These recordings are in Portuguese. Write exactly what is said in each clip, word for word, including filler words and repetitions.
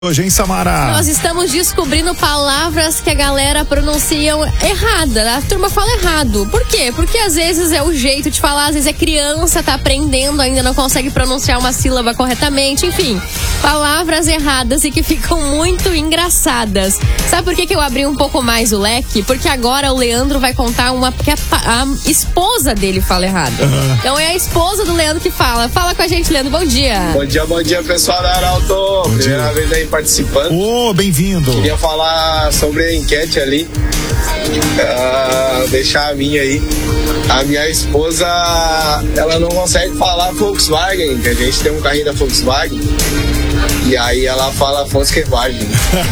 Hoje em Samara. Nós estamos descobrindo palavras que a galera pronuncia errada. A turma fala errado. Por quê? Porque às vezes é o jeito de falar, às vezes é criança, tá aprendendo, ainda não consegue pronunciar uma sílaba corretamente. Enfim, palavras erradas e que ficam muito engraçadas. Sabe por que, que eu abri um pouco mais o leque? Porque agora o Leandro vai contar uma que a, a esposa dele fala errado. Uhum. Então é a esposa do Leandro que fala. Fala com a gente, Leandro. Bom dia. Bom dia, bom dia, pessoal da Arauto. Bom Primeira dia. vez aí participando. Ô, oh, bem-vindo. Queria falar sobre a enquete ali. Uh, deixar a minha aí. A minha esposa, ela não consegue falar Volkswagen, que a gente tem um carrinho da Volkswagen. E aí ela fala Volkswagen.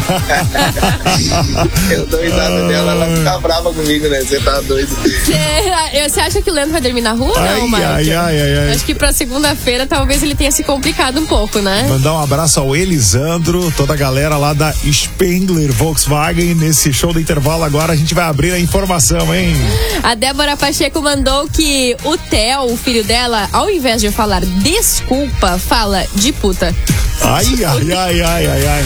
Eu dou risada dela, ela fica brava comigo, né? Você tá doido. Você acha que o Leandro vai dormir na rua? Ai, não, Mike? ai, ai, ai, ai. Acho que pra segunda-feira talvez ele tenha se complicado um pouco, né? Mandar um abraço ao Elisandro, toda a galera lá da Spengler Volkswagen. Nesse show do intervalo agora a gente vai abrir a informação, hein? A Débora Pacheco mandou que o Theo, o filho dela, ao invés de falar desculpa, fala de puta. Ai, ai, ai, ai, ai, ai.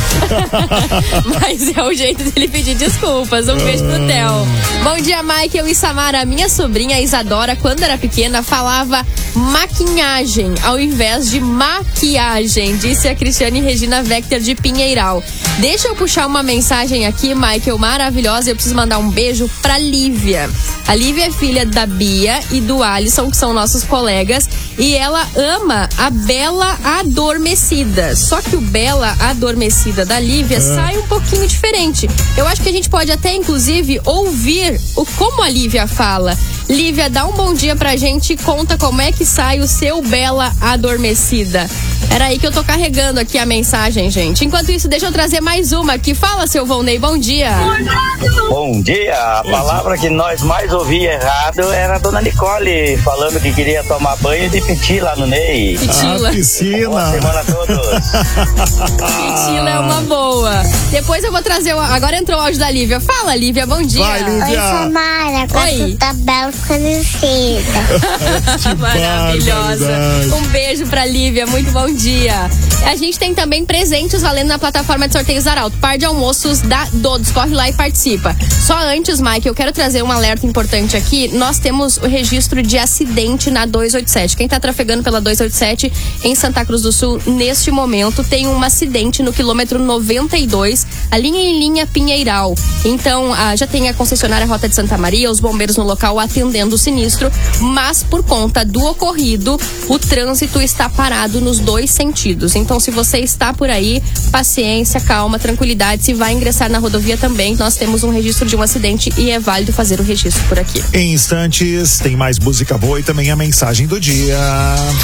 Mas é o jeito dele pedir desculpas. Um beijo pro Theo. Bom dia, Michael e Samara. Minha sobrinha Isadora, quando era pequena, falava maquinhagem ao invés de maquiagem, disse a Cristiane Regina Vector de Pinheiral. Deixa eu puxar uma mensagem aqui, Michael, maravilhosa. Eu preciso mandar um beijo pra Lívia. A Lívia é filha da Bia e do Alisson, que são nossos colegas, e ela ama a Bela Adormecida. Só que o Bela Adormecida da Lívia ah. sai um pouquinho diferente. Eu acho que a gente pode até, inclusive, ouvir o como a Lívia fala. Lívia, dá um bom dia pra gente e conta como é que sai o seu Bela Adormecida. Era aí que eu tô carregando aqui a mensagem, gente. Enquanto isso, deixa eu trazer mais uma aqui. Fala, seu Volney, bom dia. Bom dia. A palavra que nós mais ouvia errado era a dona Nicole falando que queria tomar banho de piti lá no Ney. Pitila. Ah, piscina. Boa semana a todos. Pitila é uma boa. Depois eu vou trazer o... Agora entrou o áudio da Lívia. Fala, Lívia, bom dia. Vai, Lívia. Oi, Samara. Oi. Tá bela conhecida. Maravilhosa. Um beijo pra Lívia, muito bom dia. A gente tem também presentes valendo na plataforma de sorteios Arauto. Par de almoços da Dodos. Corre lá e participa. Só antes, Mike, eu quero trazer um alerta importante aqui. Nós temos o registro de acidente na duzentos e oitenta e sete. Quem tá trafegando pela duzentos e oitenta e sete em Santa Cruz do Sul, neste momento, tem um acidente no quilômetro noventa e dois, a linha em linha Pinheiral. Então, ah, já tem a concessionária Rota de Santa Maria, os bombeiros no local atendendo o sinistro, mas por conta do ocorrido, o trânsito está parado nos dois sentidos. Então, se você está por aí, paciência, calma, tranquilidade. Se vai ingressar na rodovia também, nós temos um registro de um acidente e é válido fazer o registro por aqui. Em instantes, tem mais música boa e também a mensagem do dia.